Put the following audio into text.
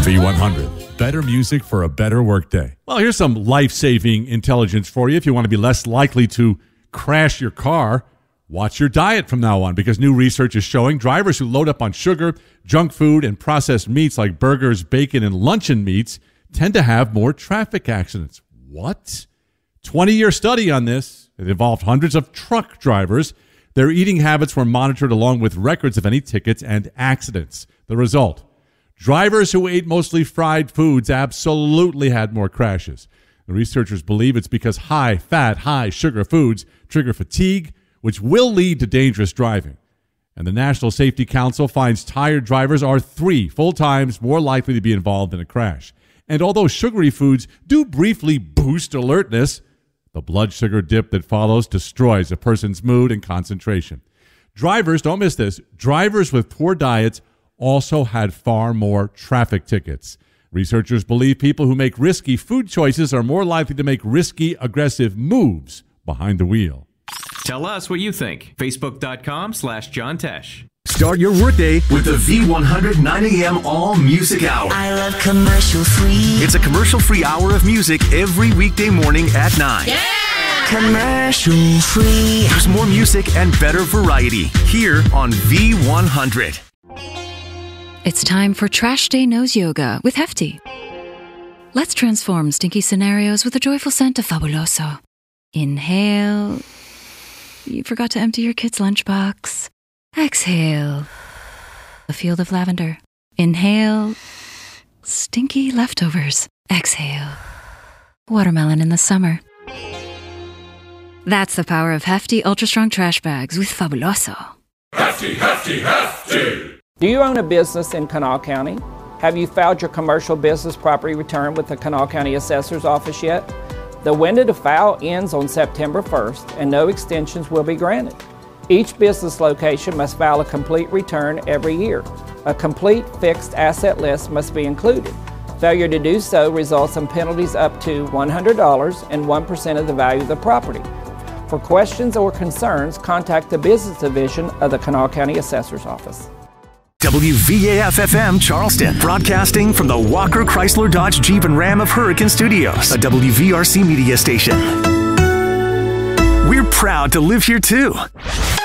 V100, better music for a better workday. Well, here's some life-saving intelligence for you. If you want to be less likely to crash your car, watch your diet from now on, because new research is showing drivers who load up on sugar, junk food, and processed meats like burgers, bacon, and luncheon meats tend to have more traffic accidents. What? 20-year study on this. It involved hundreds of truck drivers. Their eating habits were monitored along with records of any tickets and accidents. The result: drivers who ate mostly fried foods absolutely had more crashes. The researchers believe it's because high-fat, high-sugar foods trigger fatigue, which will lead to dangerous driving. And the National Safety Council finds tired drivers are 3 full times more likely to be involved in a crash. And although sugary foods do briefly boost alertness, the blood sugar dip that follows destroys a person's mood and concentration. Drivers, don't miss this, drivers with poor diets also had far more traffic tickets. Researchers believe people who make risky food choices are more likely to make risky, aggressive moves behind the wheel. Tell us what you think. Facebook.com/John Tesh. Start your workday with the V100 9 a.m. All Music Hour. I love commercial free. It's a commercial-free hour of music every weekday morning at 9. Yeah! Commercial free. There's more music and better variety here on V100. It's time for Trash Day Nose Yoga with Hefty. Let's transform stinky scenarios with the joyful scent of Fabuloso. Inhale. You forgot to empty your kid's lunchbox. Exhale. A field of lavender. Inhale. Stinky leftovers. Exhale. Watermelon in the summer. That's the power of Hefty Ultra Strong Trash Bags with Fabuloso. Hefty, hefty, hefty! Do you own a business in Kanawha County? Have you filed your commercial business property return with the Kanawha County Assessor's Office yet? The window to file ends on September 1st, and no extensions will be granted. Each business location must file a complete return every year. A complete fixed asset list must be included. Failure to do so results in penalties up to $100 and 1% of the value of the property. For questions or concerns, contact the Business Division of the Kanawha County Assessor's Office. WVAF-FM Charleston, broadcasting from the Walker Chrysler Dodge Jeep and Ram of Hurricane Studios, a WVRC media station. We're proud to live here too.